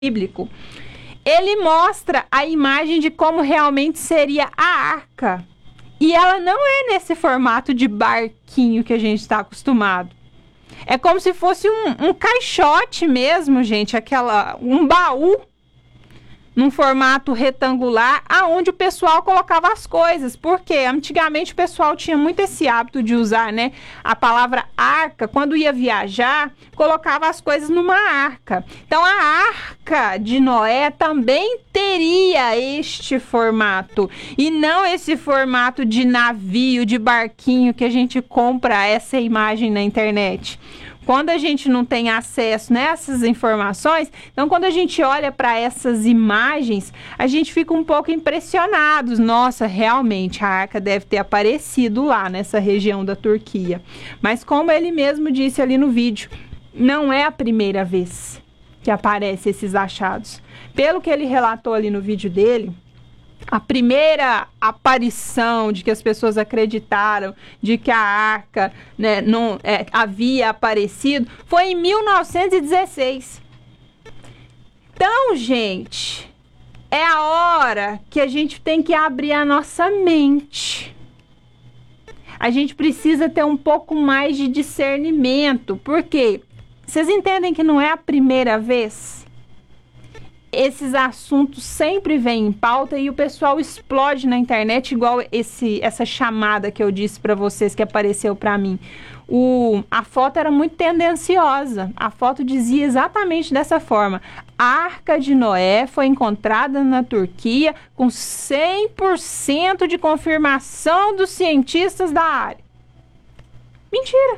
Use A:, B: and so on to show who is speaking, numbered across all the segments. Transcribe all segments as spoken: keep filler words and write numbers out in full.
A: bíblico, ele mostra a imagem de como realmente seria a arca. E ela não é nesse formato de barquinho que a gente está acostumado. É como se fosse um, um caixote mesmo, gente, aquela, um baú, num formato retangular, aonde o pessoal colocava as coisas. Porque antigamente o pessoal tinha muito esse hábito de usar, né, a palavra arca. Quando ia viajar, colocava as coisas numa arca. Então a arca de Noé também teria este formato, e não esse formato de navio, de barquinho que a gente compra essa imagem na internet. Quando a gente não tem acesso nessas informações, então quando a gente olha para essas imagens, a gente fica um pouco impressionados. Nossa, realmente a arca deve ter aparecido lá nessa região da Turquia. Mas como ele mesmo disse ali no vídeo, não é a primeira vez que aparecem esses achados. Pelo que ele relatou ali no vídeo dele, a primeira aparição de que as pessoas acreditaram de que a arca, né, não, é, havia aparecido foi em mil novecentos e dezesseis. Então, gente, é a hora que a gente tem que abrir a nossa mente. A gente precisa ter um pouco mais de discernimento, porque vocês entendem que não é a primeira vez? Esses assuntos sempre vêm em pauta e o pessoal explode na internet, igual esse, essa chamada que eu disse para vocês que apareceu para mim. O, a foto era muito tendenciosa. A foto dizia exatamente dessa forma: a Arca de Noé foi encontrada na Turquia com cem por cento de confirmação dos cientistas da área. Mentira.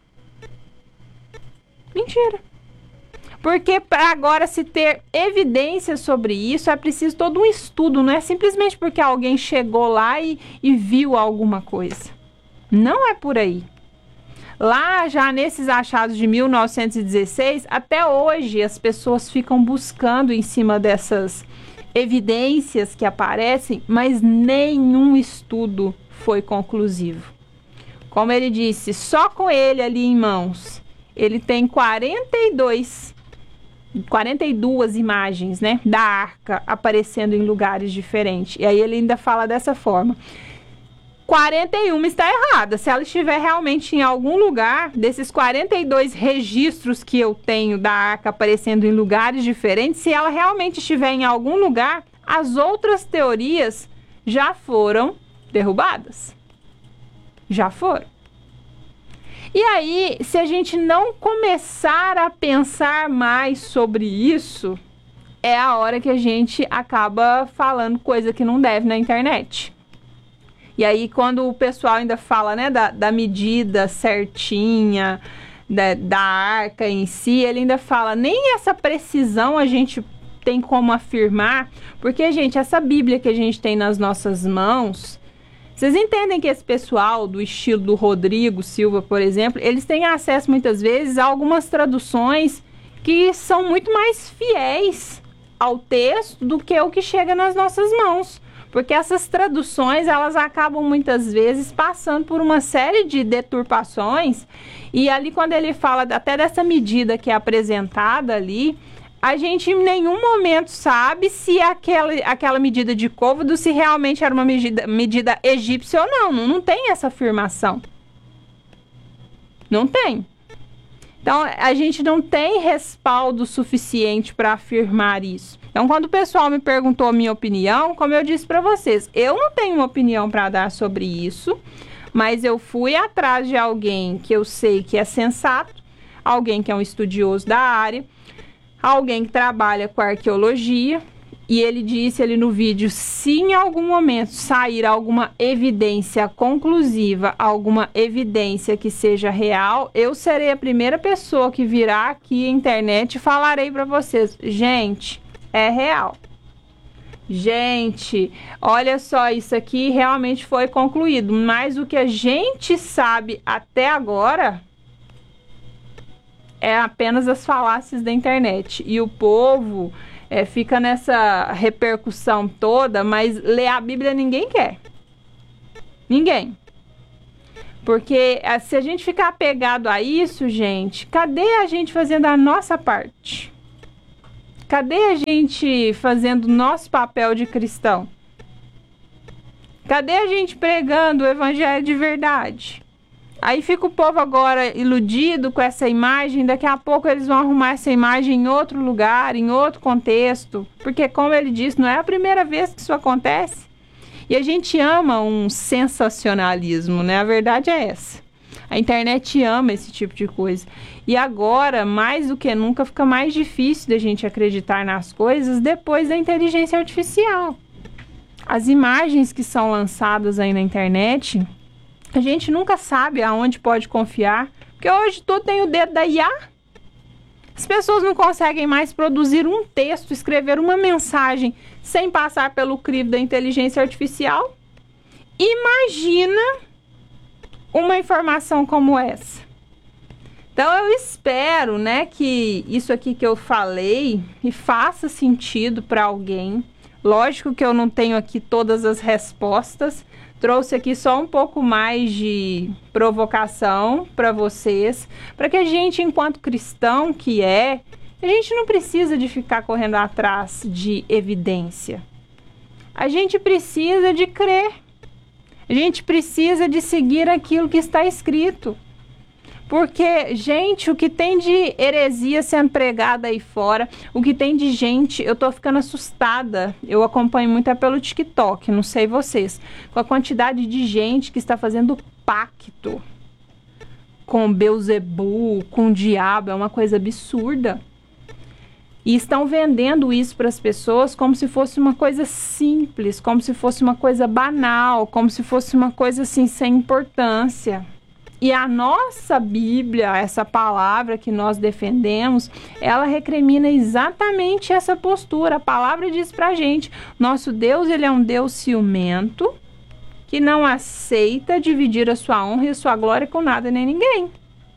A: Mentira. Porque para agora se ter evidência sobre isso é preciso todo um estudo, não é simplesmente porque alguém chegou lá e, e viu alguma coisa. Não é por aí. Lá já nesses achados de mil novecentos e dezesseis, até hoje as pessoas ficam buscando em cima dessas evidências que aparecem, mas nenhum estudo foi conclusivo. Como ele disse, só com ele ali em mãos, ele tem quarenta e dois quarenta e duas imagens, né, da arca aparecendo em lugares diferentes. E aí ele ainda fala dessa forma: quarenta e uma está errada. Se ela estiver realmente em algum lugar, desses quarenta e dois registros que eu tenho da arca aparecendo em lugares diferentes, se ela realmente estiver em algum lugar, as outras teorias já foram derrubadas. Já foram. E aí, se a gente não começar a pensar mais sobre isso, é a hora que a gente acaba falando coisa que não deve na internet. E aí, quando o pessoal ainda fala, né, da, da medida certinha, da, da arca em si, ele ainda fala, nem essa precisão a gente tem como afirmar, porque, gente, essa Bíblia que a gente tem nas nossas mãos... Vocês entendem que esse pessoal do estilo do Rodrigo Silva, por exemplo, eles têm acesso muitas vezes a algumas traduções que são muito mais fiéis ao texto do que o que chega nas nossas mãos. Porque essas traduções, elas acabam muitas vezes passando por uma série de deturpações. E ali quando ele fala até dessa medida que é apresentada ali, a gente em nenhum momento sabe se aquela, aquela medida de côvado, se realmente era uma medida, medida egípcia ou não. não. Não tem essa afirmação. Não tem. Então, a gente não tem respaldo suficiente para afirmar isso. Então, quando o pessoal me perguntou a minha opinião, como eu disse para vocês, eu não tenho uma opinião para dar sobre isso, mas eu fui atrás de alguém que eu sei que é sensato, alguém que é um estudioso da área, alguém que trabalha com arqueologia, e ele disse ali no vídeo, se em algum momento sair alguma evidência conclusiva, alguma evidência que seja real, eu serei a primeira pessoa que virá aqui na internet e falarei para vocês, gente, é real. Gente, olha só, isso aqui realmente foi concluído, mas o que a gente sabe até agora é apenas as falácias da internet. E o povo é, fica nessa repercussão toda, mas ler a Bíblia ninguém quer. Ninguém. Porque se a gente ficar apegado a isso, gente, cadê a gente fazendo a nossa parte? Cadê a gente fazendo nosso papel de cristão? Cadê a gente pregando o evangelho de verdade? Aí fica o povo agora iludido com essa imagem, daqui a pouco eles vão arrumar essa imagem em outro lugar, em outro contexto, porque como ele disse, não é a primeira vez que isso acontece. E a gente ama um sensacionalismo, né? A verdade é essa. A internet ama esse tipo de coisa. E agora, mais do que nunca, fica mais difícil da gente acreditar nas coisas depois da inteligência artificial. As imagens que são lançadas aí na internet, a gente nunca sabe aonde pode confiar, porque hoje tudo tem o dedo da I A. As pessoas não conseguem mais produzir um texto, escrever uma mensagem sem passar pelo crivo da inteligência artificial. Imagina uma informação como essa. Então eu espero, né, que isso aqui que eu falei e faça sentido para alguém. Lógico que eu não tenho aqui todas as respostas. Trouxe aqui só um pouco mais de provocação para vocês, para que a gente, enquanto cristão que é, a gente não precisa de ficar correndo atrás de evidência. A gente precisa de crer. A gente precisa de seguir aquilo que está escrito. Porque, gente, o que tem de heresia sendo pregada aí fora, o que tem de gente, eu tô ficando assustada. Eu acompanho muito é pelo TikTok, não sei vocês, com a quantidade de gente que está fazendo pacto com Beuzebu, com o diabo, é uma coisa absurda. E estão vendendo isso para as pessoas como se fosse uma coisa simples, como se fosse uma coisa banal, como se fosse uma coisa assim sem importância. E a nossa Bíblia, essa palavra que nós defendemos, ela recrimina exatamente essa postura. A palavra diz pra gente, nosso Deus, ele é um Deus ciumento, que não aceita dividir a sua honra e a sua glória com nada nem ninguém.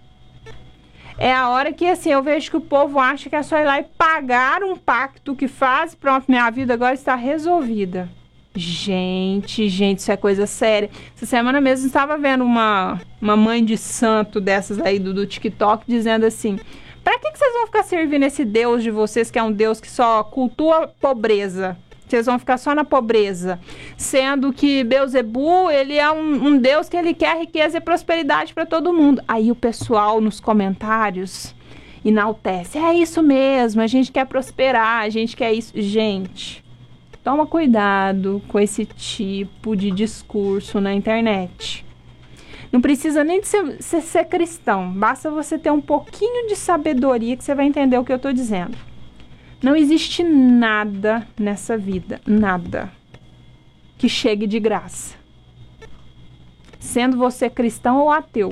A: É a hora que, assim, eu vejo que o povo acha que é só ir lá e pagar um pacto que faz, pronto, minha vida agora está resolvida. Gente, gente, isso é coisa séria. Essa semana mesmo eu estava vendo uma, uma mãe de santo dessas aí do, do TikTok dizendo assim, pra que, que vocês vão ficar servindo esse Deus de vocês, que é um Deus que só cultua pobreza? Vocês vão ficar só na pobreza. Sendo que Beuzebu, ele é um, um Deus que ele quer riqueza e prosperidade para todo mundo. Aí o pessoal nos comentários enaltece. É isso mesmo, a gente quer prosperar, a gente quer isso. Gente, toma cuidado com esse tipo de discurso na internet. Não precisa nem de ser, ser, ser cristão. Basta você ter um pouquinho de sabedoria que você vai entender o que eu estou dizendo. Não existe nada nessa vida, nada, que chegue de graça. Sendo você cristão ou ateu,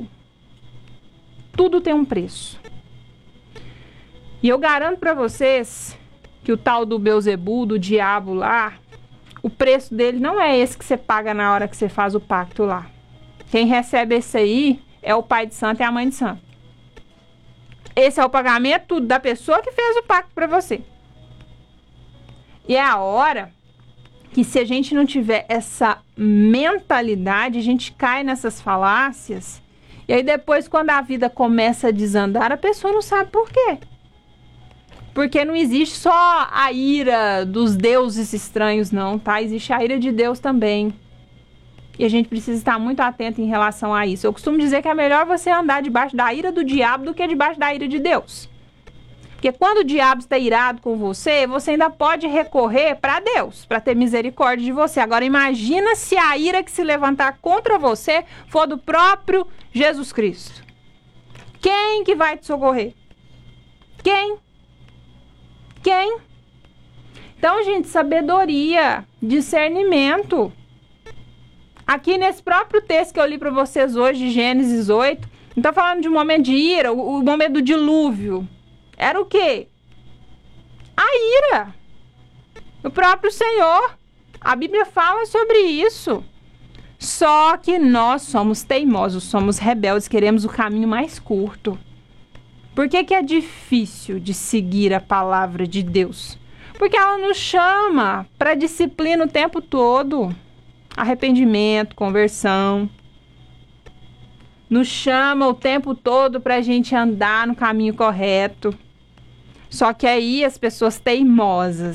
A: tudo tem um preço. E eu garanto para vocês que o tal do Beuzebu, do diabo lá, o preço dele não é esse que você paga na hora que você faz o pacto lá. Quem recebe esse aí é o pai de santo e a mãe de santo. Esse é o pagamento da pessoa que fez o pacto para você. E é a hora que, se a gente não tiver essa mentalidade, a gente cai nessas falácias. E aí depois, quando a vida começa a desandar, a pessoa não sabe por quê. Porque não existe só a ira dos deuses estranhos, não, tá? Existe a ira de Deus também. E a gente precisa estar muito atento em relação a isso. Eu costumo dizer que é melhor você andar debaixo da ira do diabo do que debaixo da ira de Deus. Porque quando o diabo está irado com você, você ainda pode recorrer para Deus, para ter misericórdia de você. Agora imagina se a ira que se levantar contra você for do próprio Jesus Cristo. Quem que vai te socorrer? Quem? Quem? Então, gente, sabedoria, discernimento. Aqui nesse próprio texto que eu li para vocês hoje, de Gênesis oito, não está falando de um momento de ira, o, o momento do dilúvio. Era o quê? A ira. O próprio Senhor. A Bíblia fala sobre isso. Só que nós somos teimosos, somos rebeldes, queremos o caminho mais curto. Por que que é difícil de seguir a palavra de Deus? Porque ela nos chama para disciplina o tempo todo. Arrependimento, conversão. Nos chama o tempo todo para a gente andar no caminho correto. Só que aí as pessoas teimosas